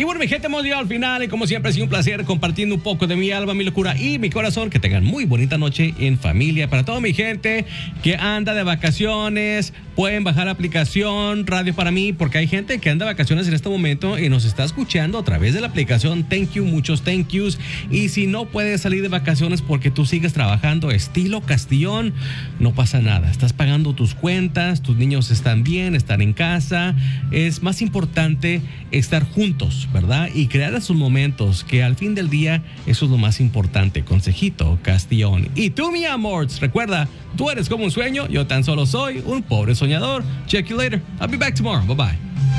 Y bueno, mi gente, hemos llegado al final y como siempre ha sido un placer compartiendo un poco de mi alma, mi locura y mi corazón. Que tengan muy bonita noche en familia. Para toda mi gente que anda de vacaciones, pueden bajar la aplicación Radio para mí, porque hay gente que anda de vacaciones en este momento y nos está escuchando a través de la aplicación. Thank you, muchos thank yous. Y si no puedes salir de vacaciones porque tú sigues trabajando estilo Castellón, no pasa nada. Estás pagando tus cuentas, tus niños están bien, están en casa. Es más importante estar juntos, ¿verdad? Y crear esos momentos que al fin del día eso es lo más importante. Consejito Castellón. Y tú, mi amor, recuerda, tú eres como un sueño, yo tan solo soy un pobre soñador. Check you later. I'll be back tomorrow. Bye bye.